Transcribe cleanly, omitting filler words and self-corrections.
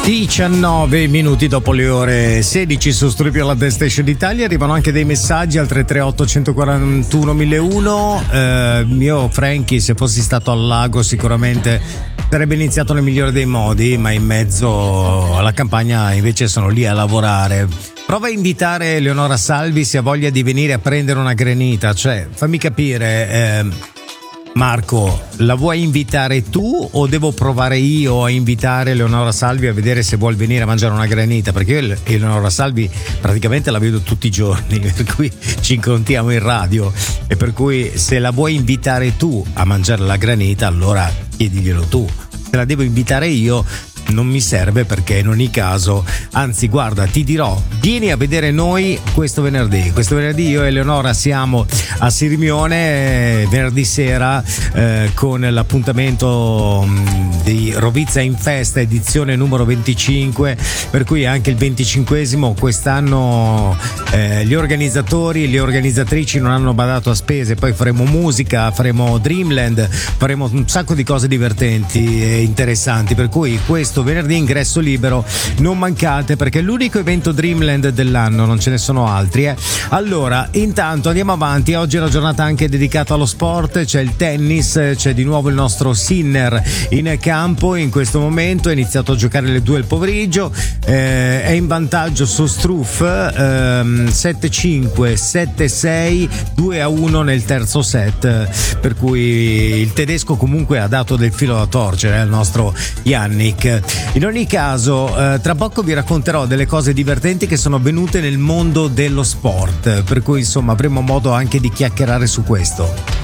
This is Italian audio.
19 minuti dopo le ore 16 su Stripio alla Dance Station Italia arrivano anche dei messaggi al 338 141 1001. Io Frankie, se fossi stato al lago sicuramente sarebbe iniziato nel migliore dei modi, ma in mezzo alla campagna invece sono lì a lavorare. Prova a invitare Leonora Salvi se ha voglia di venire a prendere una granita, cioè fammi capire, Marco, la vuoi invitare tu o devo provare io a invitare Leonora Salvi a vedere se vuol venire a mangiare una granita? Perché io e Leonora Salvi praticamente la vedo tutti i giorni, per cui ci incontriamo in radio, e per cui se la vuoi invitare tu a mangiare la granita allora chiediglielo tu. Se la devo invitare io non mi serve, perché in ogni caso, anzi guarda, ti dirò, vieni a vedere noi questo venerdì io e Eleonora siamo a Sirmione venerdì sera con l'appuntamento di Rovizza in Festa edizione numero 25, per cui anche il 25esimo quest'anno. Gli organizzatori e le organizzatrici non hanno badato a spese, poi faremo musica, faremo Dreamland, faremo un sacco di cose divertenti e interessanti, per cui questo venerdì ingresso libero, non mancate, perché è l'unico evento Dreamland dell'anno, non ce ne sono altri. Allora, intanto andiamo avanti. Oggi è una giornata anche dedicata allo sport, c'è il tennis, c'è di nuovo il nostro Sinner in campo in questo momento, ha iniziato a giocare alle 2 del pomeriggio, è in vantaggio su Struff 7-5, 7-6, 2-1 nel terzo set, per cui il tedesco comunque ha dato del filo da torcere al nostro Yannick. In ogni caso, tra poco vi racconterò delle cose divertenti che sono avvenute nel mondo dello sport, per cui insomma avremo modo anche di chiacchierare su questo.